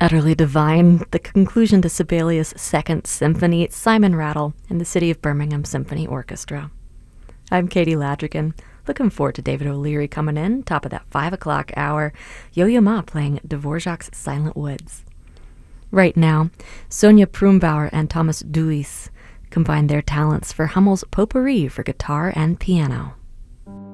Utterly divine, the conclusion to Sibelius' Second Symphony, Simon Rattle and the City of Birmingham Symphony Orchestra. I'm Katie Ladrigan, looking forward to David O'Leary coming in, top of that 5 o'clock hour, Yo-Yo Ma playing Dvorak's Silent Woods. Right now, Sonia Prumbauer and Thomas Duis combine their talents for Hummel's Potpourri for guitar and piano.